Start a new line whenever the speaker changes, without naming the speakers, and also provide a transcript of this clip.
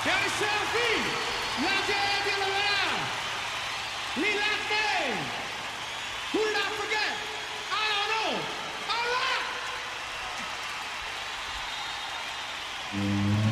Cari Selfie, la gente di Lavera, Lilate, who did I forget? I don't know. All right.